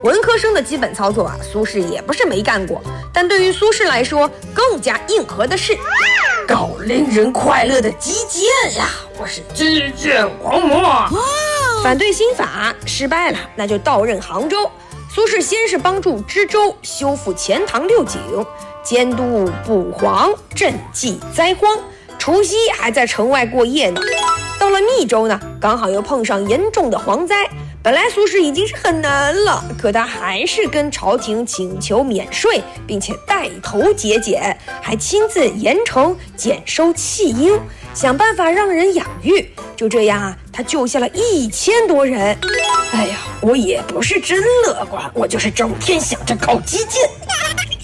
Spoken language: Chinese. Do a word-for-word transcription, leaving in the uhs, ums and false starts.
文科生的基本操作啊，苏轼也不是没干过，但对于苏轼来说，更加硬核的是搞令人快乐的击剑呀！我是击剑狂魔。反对新法失败了，那就到任杭州。苏轼先是帮助知州修复钱塘六井，监督捕黄，赈济灾荒，除夕还在城外过夜呢。到了密州呢，刚好又碰上严重的蝗灾。本来苏轼已经是很难了，可他还是跟朝廷请求免税，并且带头节俭，还亲自严惩减收弃婴，想办法让人养育。就这样啊，他救下了一千多人。哎呀，我也不是真乐观，我就是整天想着搞基建。